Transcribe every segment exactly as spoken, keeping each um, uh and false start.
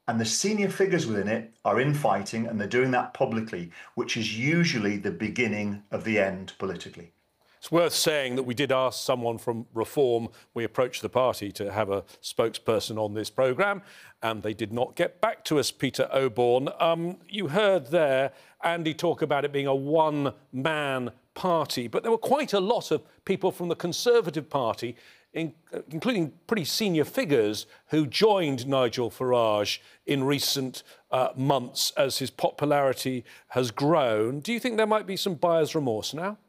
And the senior figures within it are infighting, and they're doing that publicly, which is usually the beginning of the end politically. It's worth saying that we did ask someone from Reform. We approached the party to have a spokesperson on this programme, and they did not get back to us, Peter Oborne. Um, you heard there Andy talk about it being a one-man party, but there were quite a lot of people from the Conservative Party, in, including pretty senior figures, who joined Nigel Farage in recent uh, months as his popularity has grown. Do you think there might be some buyer's remorse now?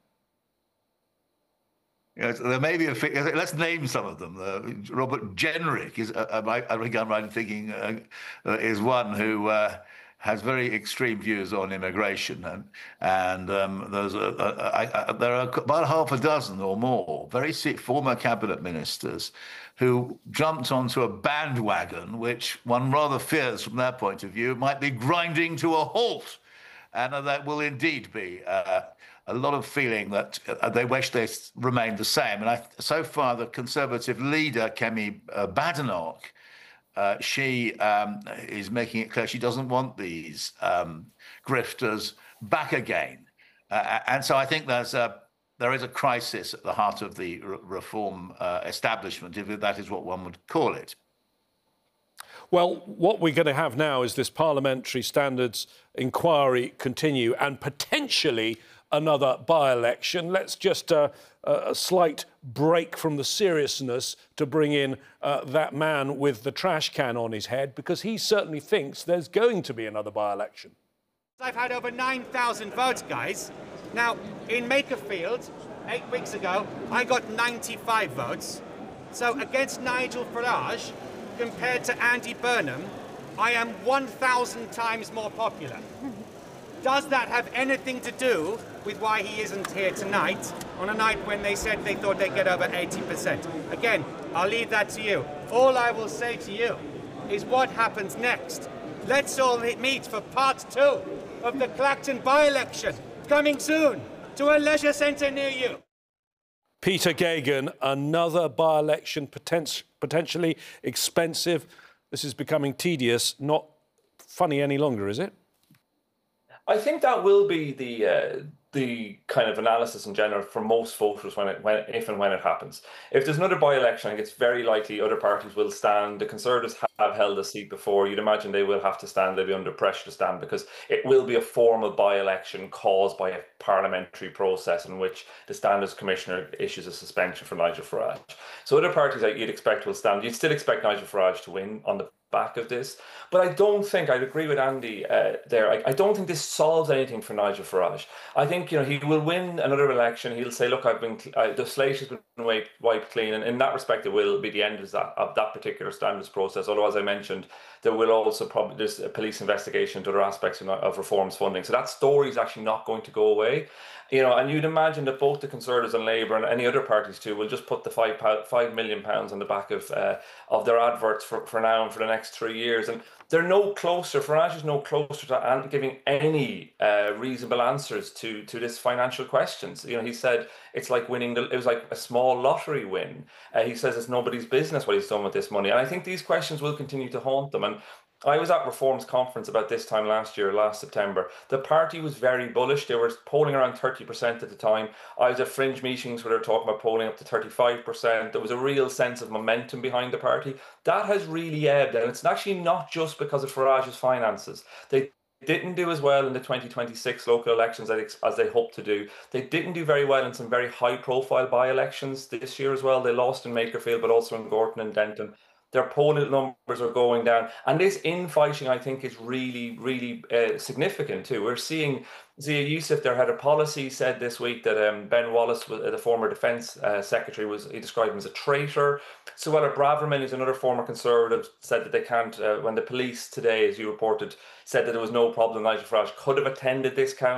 Yes, there may be a figure. Let's name some of them. Uh, Robert Jenrick is, uh, I, I think I'm right in thinking, uh, uh, is one who uh, has very extreme views on immigration, and and um, there's a, a, I, I, there are about half a dozen or more very former cabinet ministers who jumped onto a bandwagon, which one rather fears, from their point of view, might be grinding to a halt, and uh, that will indeed be. Uh, A lot of feeling that uh, they wish they remained the same. And I, so far, the Conservative leader, Kemi uh, Badenoch, uh, she um, is making it clear she doesn't want these um, grifters back again. Uh, and so I think there's a, there is a crisis at the heart of the re reform uh, establishment, if that is what one would call it. Well, what we're going to have now is this parliamentary standards inquiry continue, and potentially another by-election. Let's just uh, a slight break from the seriousness to bring in uh, that man with the trash can on his head, because he certainly thinks there's going to be another by-election. I've had over nine thousand votes, guys. Now, in Makerfield, eight weeks ago, I got ninety-five votes. So against Nigel Farage, compared to Andy Burnham, I am one thousand times more popular. Does that have anything to do with why he isn't here tonight, on a night when they said they thought they'd get over eighty percent? Again, I'll leave that to you. All I will say to you is what happens next. Let's all meet for part two of the Clacton by-election, coming soon to a leisure centre near you. Peter Geoghegan, another by-election, poten potentially expensive. This is becoming tedious, not funny any longer, is it? I think that will be the uh, the kind of analysis in general for most voters when it when if and when it happens. If there's another by-election, I think it's very likely other parties will stand. The Conservatives have held a seat before. You'd imagine they will have to stand. They'll be under pressure to stand, because it will be a formal by-election caused by a parliamentary process in which the Standards Commissioner issues a suspension for Nigel Farage. So other parties that you'd expect will stand. You'd still expect Nigel Farage to win on the back of this, but I don't think, I'd agree with Andy uh, there, I, I don't think this solves anything for Nigel Farage. I think, you know, he will win another election. He'll say, look, I've been, uh, the slate has been wiped, wiped clean, and in that respect it will be the end of that, of that particular standards process, although, as I mentioned, there will also probably, there's a police investigation into other aspects of, of reforms funding, so that story is actually not going to go away. You know, and you'd imagine that both the Conservatives and Labour and any other parties too will just put the five five million pounds on the back of uh, of their adverts for, for now and for the next three years, and they're no closer. Farage is no closer to giving any uh, reasonable answers to to this financial questions. You know, he said it's like winning the, it was like a small lottery win. Uh, he says it's nobody's business what he's done with this money, and I think these questions will continue to haunt them. And I was at Reform's conference about this time last year, last September. The party was very bullish. They were polling around thirty percent at the time. I was at fringe meetings where they were talking about polling up to thirty-five percent. There was a real sense of momentum behind the party. That has really ebbed, and it's actually not just because of Farage's finances. They didn't do as well in the twenty twenty-six local elections as they hoped to do. They didn't do very well in some very high-profile by-elections this year as well. They lost in Makerfield, but also in Gorton and Denton. Their polling numbers are going down. And this infighting, I think, is really, really uh, significant too. We're seeing Zia Youssef, their head of policy, said this week that um, Ben Wallace, the former defence uh, secretary, was he described him as a traitor. Suella Braverman, who's another former Conservative, said that they can't, uh, when the police today, as you reported, said that there was no problem, Nigel Farage could have attended this count.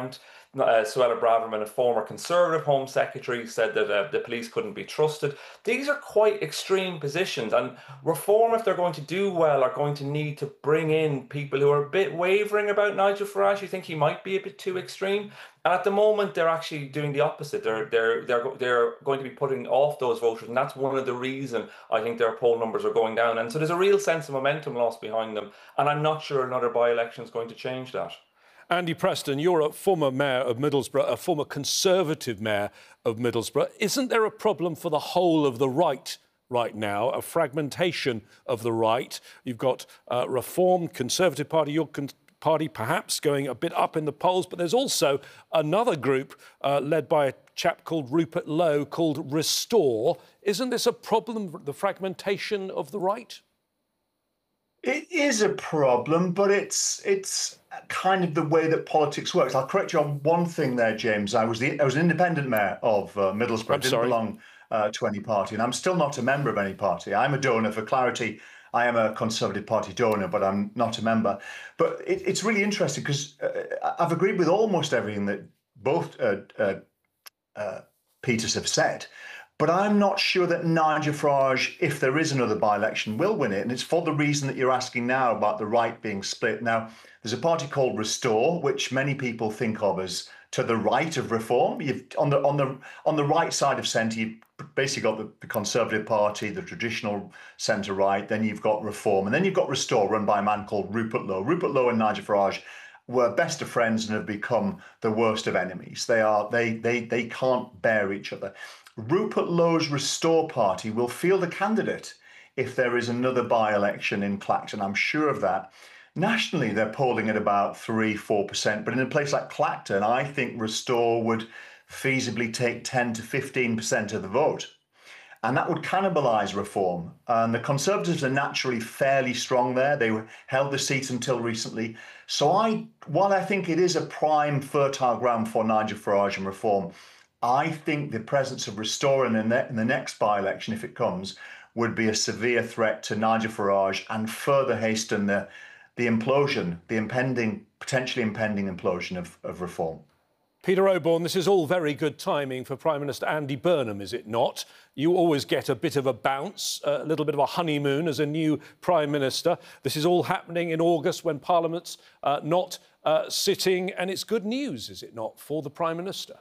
Uh, Suella Braverman, a former Conservative Home Secretary, said that uh, the police couldn't be trusted. These are quite extreme positions, and Reform, if they're going to do well, are going to need to bring in people who are a bit wavering about Nigel Farage, who think he might be a bit too extreme. And at the moment, they're actually doing the opposite. They're they're they're they're going to be putting off those voters, and that's one of the reasons I think their poll numbers are going down. And so there's a real sense of momentum loss behind them, and I'm not sure another by-election is going to change that. Andy Preston, you're a former mayor of Middlesbrough, a former Conservative mayor of Middlesbrough. Isn't there a problem for the whole of the right right now, a fragmentation of the right? You've got uh, Reform, Conservative Party, your con party perhaps going a bit up in the polls, but there's also another group uh, led by a chap called Rupert Lowe called Restore. Isn't this a problem, the fragmentation of the right? It is a problem, but it's it's kind of the way that politics works. I'll correct you on one thing there, James. I was the I was an independent mayor of uh, Middlesbrough. I didn't sorry. belong uh, to any party, and I'm still not a member of any party. I'm a donor. For clarity, I am a Conservative Party donor, but I'm not a member. But it, it's really interesting because uh, I've agreed with almost everything that both uh, uh, uh, Peters have said. But I'm not sure that Nigel Farage, if there is another by-election, will win it. And it's for the reason that you're asking now about the right being split. Now, there's a party called Restore, which many people think of as to the right of Reform. You've on the on the on the right side of centre, you've basically got the, the Conservative Party, the traditional centre right. Then you've got Reform, and then you've got Restore, run by a man called Rupert Lowe. Rupert Lowe and Nigel Farage were best of friends and have become the worst of enemies. They are they they they can't bear each other. Rupert Lowe's Restore Party will field a candidate if there is another by-election in Clacton. I'm sure of that. Nationally, they're polling at about three, four percent. But in a place like Clacton, I think Restore would feasibly take ten to fifteen percent of the vote. And that would cannibalise Reform. And the Conservatives are naturally fairly strong there. They held the seat until recently. So I, while I think it is a prime fertile ground for Nigel Farage and Reform, I think the presence of Restore in the, ne in the next by-election, if it comes, would be a severe threat to Nigel Farage and further hasten the, the implosion, the impending, potentially impending implosion of, of Reform. Peter Oborne, this is all very good timing for Prime Minister Andy Burnham, is it not? You always get a bit of a bounce, a little bit of a honeymoon as a new Prime Minister. This is all happening in August when Parliament's uh, not uh, sitting, and it's good news, is it not, for the Prime Minister?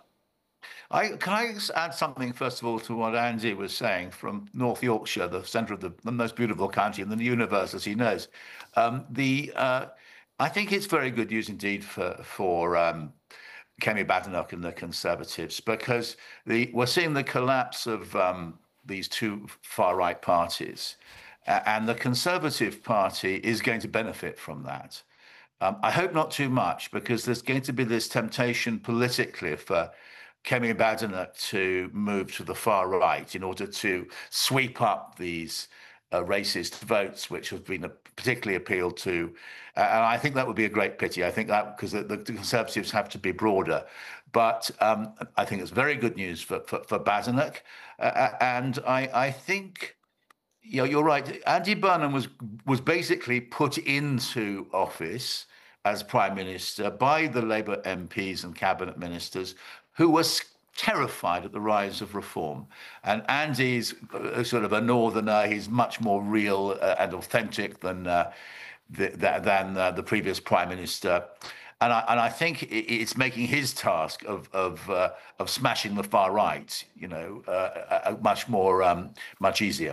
I, can I add something, first of all, to what Andy was saying from North Yorkshire, the centre of the, the most beautiful county in the universe, as he knows. Um, the uh, I think it's very good news indeed for, for um, Kemi Badenoch and the Conservatives, because the, we're seeing the collapse of um, these two far-right parties, uh, and the Conservative Party is going to benefit from that. Um, I hope not too much, because there's going to be this temptation politically for Kemi Badenoch to move to the far right in order to sweep up these uh, racist votes, which have been particularly appealed to. Uh, and I think that would be a great pity. I think that because the, the Conservatives have to be broader. But um, I think it's very good news for, for, for Badenoch. Uh, and I, I think, you know, you're right. Andy Burnham was, was basically put into office as Prime Minister by the Labour M Ps and cabinet ministers who were terrified at the rise of Reform. And Andy's uh, sort of a northerner. He's much more real uh, and authentic than uh, the, the, than uh, the previous Prime Minister. And I, and I think it's making his task of of, uh, of smashing the far right, you know, uh, much more, um, much easier.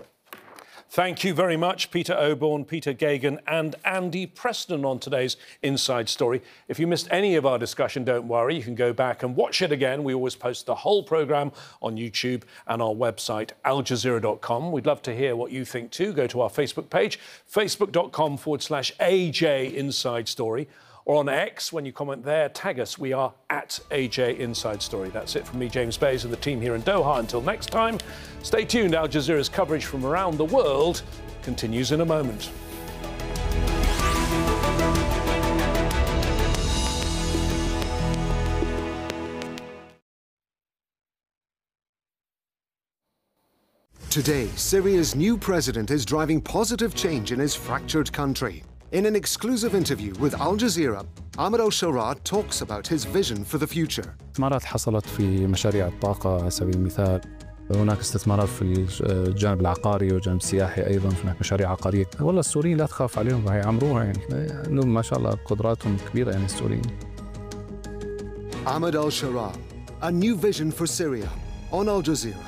Thank you very much, Peter Oborne, Peter Geoghegan and Andy Preston on today's Inside Story. If you missed any of our discussion, don't worry. You can go back and watch it again. We always post the whole programme on YouTube and our website, al jazeera dot com. We'd love to hear what you think too. Go to our Facebook page, facebook.com forward slash AJ Inside Story. Or on X, when you comment there, tag us. We are at A J Inside Story. That's it from me, James Bays, and the team here in Doha. Until next time, stay tuned. Al Jazeera's coverage from around the world continues in a moment. Today, Syria's new president is driving positive change in his fractured country. In an exclusive interview with Al Jazeera, Ahmed Al-Sharaa talks about his vision for the future. استثمارات حصلت في مشاريع الطاقة على سبيل المثال. هناك استثمارات في الجانب العقاري والجانب السياحي أيضا، هناك مشاريع عقارية. والله السوريين لا تخاف عليهم، راح يعمروها يعني. إنهم ما شاء الله قدراتهم كبيرة يعني السوريين. Ahmed Al-Sharaa, a new vision for Syria on Al Jazeera.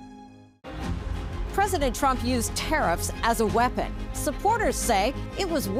President Trump used tariffs as a weapon. Supporters say it was